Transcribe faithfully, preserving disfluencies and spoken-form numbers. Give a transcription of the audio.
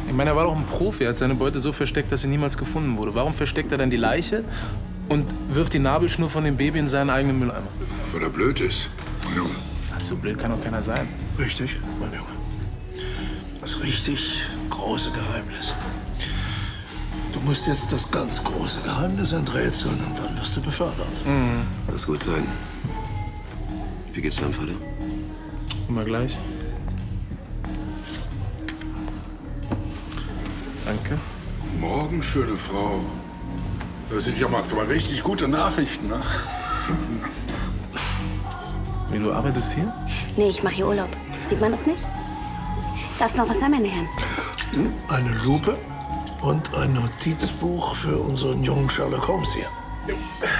Ich meine, er war doch ein Profi. Er hat seine Beute so versteckt, dass sie niemals gefunden wurde. Warum versteckt er dann die Leiche und wirft die Nabelschnur von dem Baby in seinen eigenen Mülleimer? Weil er blöd ist, mein Junge. Ach, so blöd kann doch keiner sein. Richtig, mein Junge. Das richtig große Geheimnis. Du musst jetzt das ganz große Geheimnis enträtseln und dann wirst du befördert. Mhm. Das gut sein. Wie geht's deinem Vater? Mal gleich. Danke. Morgen, schöne Frau. Das sind ja mal zwei richtig gute Nachrichten, ne? Wie, du arbeitest hier? Nee, ich mache hier Urlaub. Sieht man das nicht? Darf's noch was sein, meine Herren? Eine Lupe und ein Notizbuch für unseren jungen Sherlock Holmes hier.